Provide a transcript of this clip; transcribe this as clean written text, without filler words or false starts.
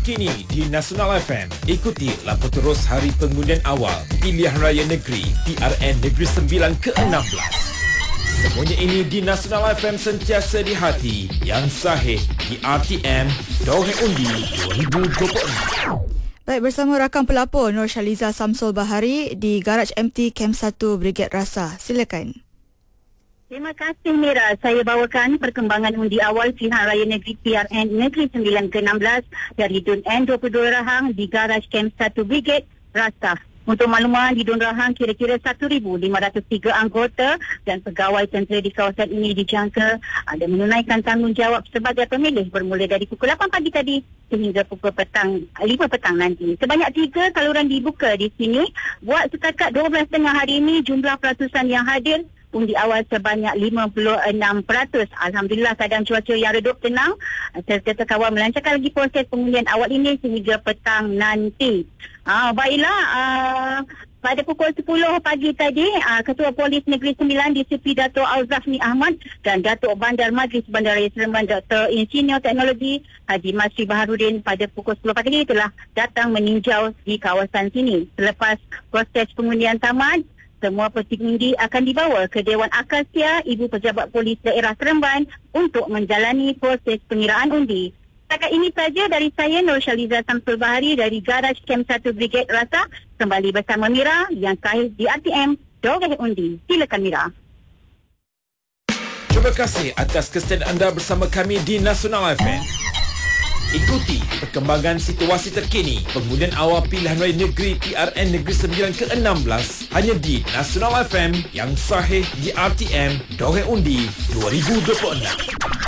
terkini di Nasional FM. Ikuti laporan terus hari pengundian awal Pilihan Raya Negeri PRN Negeri Sembilan ke-16. Semuanya ini di Nasional FM, sentiasa di hati, yang sahih di RTM, Dorang Undi 2026. Baik, bersama rakan pelapor Nur Shaliza Samsul Bahari di Garaj MT Kem 1 Brigade Rasa. Silakan. Terima kasih Mira. Saya bawakan perkembangan undi awal Pilihan Raya Negeri PRN Negeri Sembilan ke-16 dari DUN N22 Rahang di Garaj Kem 1 Brigade Rasa. Untuk makluman, di DUN Rahang kira-kira 1,503 anggota dan pegawai tentera di kawasan ini dijangka ada menunaikan tanggungjawab sebagai pemilih bermula dari pukul 8 pagi tadi sehingga pukul 5 petang nanti. Sebanyak 3 saluran dibuka di sini. Buat setakat 12 tengah hari ini, jumlah peratusan yang hadir undi awal sebanyak 56%. Alhamdulillah, keadaan cuaca yang redup tenang serta kawal melancarkan lagi proses pengundian awal ini sehingga petang nanti. Baiklah, pada pukul 10 pagi tadi, Ketua Polis Negeri Sembilan DCP Dato' Al-Zafni Ahmad dan Datuk Bandar Majlis Bandaraya Seremban Dr. Insinyur Teknologi Haji Masri Baharudin pada pukul 10 pagi telah datang meninjau di kawasan sini. Selepas proses pengundian tamat, semua petinggi akan dibawa ke Dewan Akasia Ibu Pejabat Polis Daerah Seremban untuk menjalani proses pengiraan undi. Setakat ini saja dari saya, Nur Shaliza Samsul Bahari dari Garaj Kem 1 Brigade Rasa. Kembali bersama Mira yang sahih di RTM Dorang Undi. Silakan Mira. Terima kasih atas kesediaan anda bersama kami di Nasional FM. Ikuti perkembangan situasi terkini pengundian awal Pilihan Raya Negeri PRN Negeri Sembilan ke-16 hanya di Nasional FM, yang sahih di RTM Dorang Undi 2026.